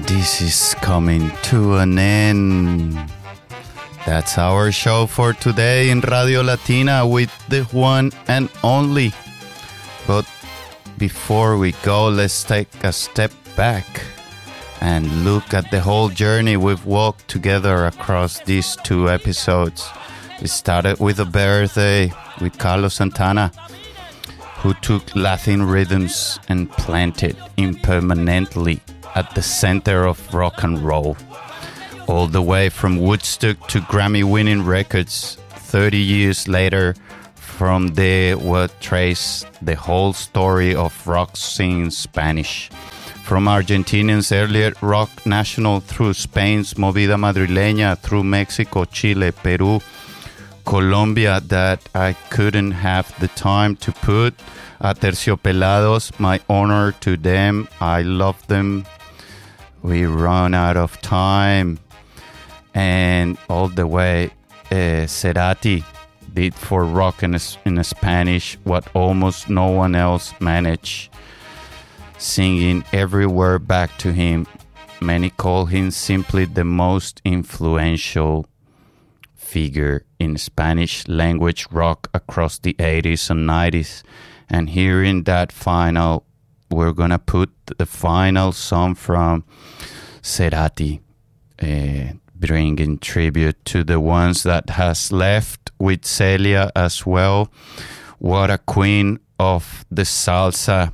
This is coming to an end. That's our show for today in Radio Latina with the one and only. But before we go, let's take a step back and look at the whole journey we've walked together across these 2 episodes. It started with a birthday with Carlos Santana, who took Latin rhythms and planted impermanently at the center of rock and roll. All the way from Woodstock to Grammy-winning records, 30 years later, from there we trace the whole story of rock singing Spanish. From Argentinians' earlier rock national through Spain's Movida Madrileña, through Mexico, Chile, Peru, Colombia, that I couldn't have the time to put. Aterciopelados, my honor to them. I love them. We run out of time. And all the way, Cerati did for rock in Spanish what almost no one else managed. Singing every word back to him. Many call him simply the most influential figure in Spanish language rock across the 80s and 90s. And here in that final, we're gonna put the final song from Cerati, bringing tribute to the ones that has left, with Celia as well. What a queen of the salsa.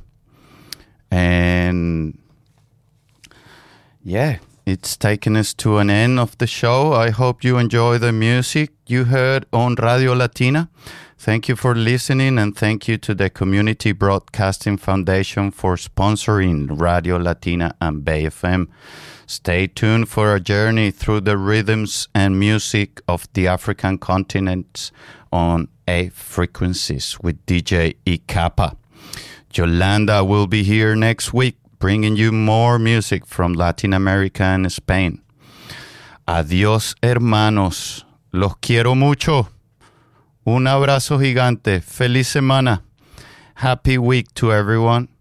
And yeah, it's taken us to an end of the show. I hope you enjoy the music you heard on Radio Latina. Thank you for listening, and thank you to the Community Broadcasting Foundation for sponsoring Radio Latina and Bay FM. Stay tuned for a journey through the rhythms and music of the African continents on A Frequencies with DJ Ikapa. Yolanda will be here next week, bringing you more music from Latin America and Spain. Adiós, hermanos. Los quiero mucho. Un abrazo gigante. Feliz semana. Happy week to everyone.